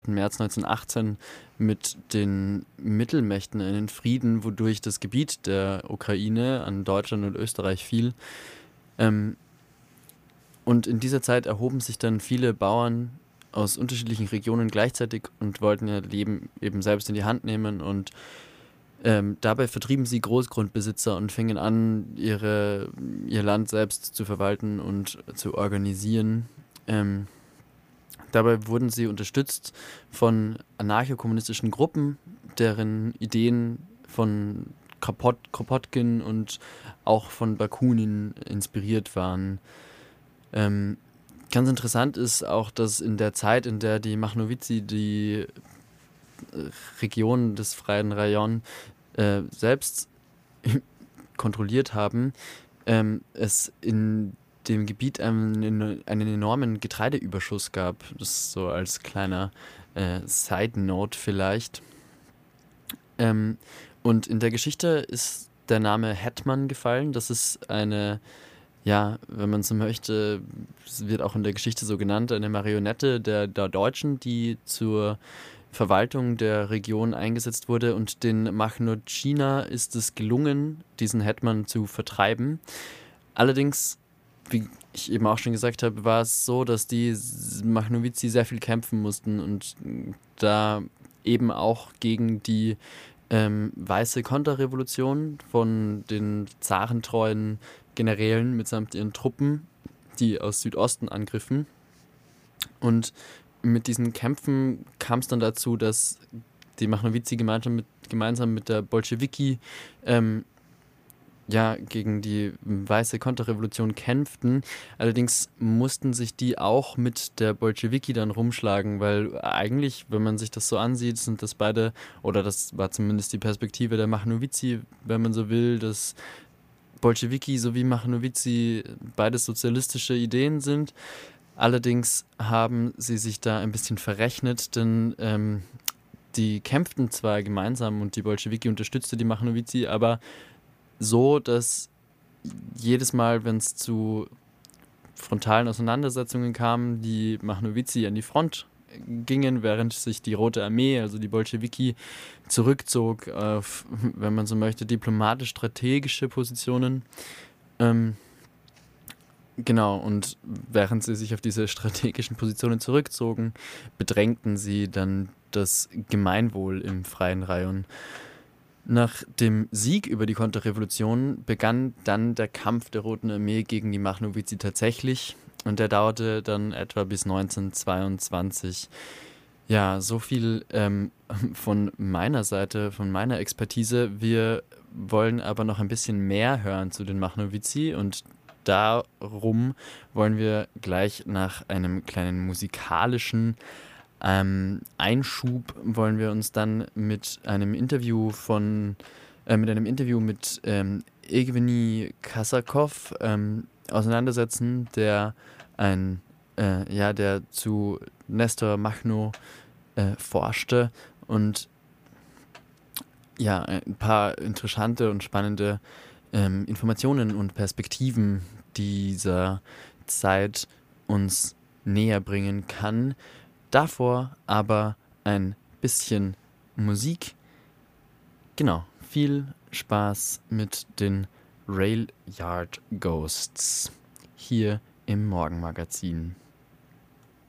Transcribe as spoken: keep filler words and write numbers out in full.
März neunzehnhundertachtzehn mit den Mittelmächten einen Frieden, wodurch das Gebiet der Ukraine an Deutschland und Österreich fiel. Ähm, und in dieser Zeit erhoben sich dann viele Bauern aus unterschiedlichen Regionen gleichzeitig und wollten ihr Leben eben selbst in die Hand nehmen. Und ähm, dabei vertrieben sie Großgrundbesitzer und fingen an, ihre, ihr Land selbst zu verwalten und zu organisieren. Ähm, Dabei wurden sie unterstützt von anarcho-kommunistischen Gruppen, deren Ideen von Kropot, Kropotkin und auch von Bakunin inspiriert waren. Ähm, ganz interessant ist auch, dass in der Zeit, in der die Machnowici die Region des Freien Rajon äh, selbst kontrolliert haben, ähm, es in dem Gebiet einen, einen enormen Getreideüberschuss gab. Das so als kleiner äh, Side-Note vielleicht. Ähm, und in der Geschichte ist der Name Hetman gefallen. Das ist eine, ja, wenn man so möchte, es wird auch in der Geschichte so genannt, eine Marionette der, der Deutschen, die zur Verwaltung der Region eingesetzt wurde. Und den Machnocina ist es gelungen, diesen Hetman zu vertreiben. Allerdings, wie ich eben auch schon gesagt habe, war es so, dass die Machnowici sehr viel kämpfen mussten und da eben auch gegen die ähm, weiße Konterrevolution von den zarentreuen Generälen mitsamt ihren Truppen, die aus Südosten angriffen. Und mit diesen Kämpfen kam es dann dazu, dass die Machnowici gemeinsam mit, gemeinsam mit der Bolschewiki ähm, ja, gegen die weiße Konterrevolution kämpften. Allerdings mussten sich die auch mit der Bolschewiki dann rumschlagen, weil eigentlich, wenn man sich das so ansieht, sind das beide, oder das war zumindest die Perspektive der Machnowici, wenn man so will, dass Bolschewiki sowie Machnowici beides sozialistische Ideen sind. Allerdings haben sie sich da ein bisschen verrechnet, denn ähm, die kämpften zwar gemeinsam und die Bolschewiki unterstützte die Machnowici, aber so, dass jedes Mal, wenn es zu frontalen Auseinandersetzungen kam, die Machnowici an die Front gingen, während sich die Rote Armee, also die Bolschewiki, zurückzog auf, wenn man so möchte, diplomatisch-strategische Positionen. Ähm, genau, und während sie sich auf diese strategischen Positionen zurückzogen, bedrängten sie dann das Gemeinwohl im Freien Rajon. Nach dem Sieg über die Konterrevolution begann dann der Kampf der Roten Armee gegen die Machnowici tatsächlich und der dauerte dann etwa bis neunzehnhundertzweiundzwanzig. Ja, so viel ähm, von meiner Seite, von meiner Expertise. Wir wollen aber noch ein bisschen mehr hören zu den Machnowici und darum wollen wir gleich nach einem kleinen musikalischen Ähm, Einschub wollen wir uns dann mit einem Interview von äh, mit einem Interview mit ähm, Evgeny Kasakov ähm, auseinandersetzen, der ein äh, ja der zu Nestor Machno äh, forschte und ja ein paar interessante und spannende ähm, Informationen und Perspektiven dieser Zeit uns näher bringen kann. Davor aber ein bisschen Musik. Genau, viel Spaß mit den Railyard Ghosts hier im Morgenmagazin.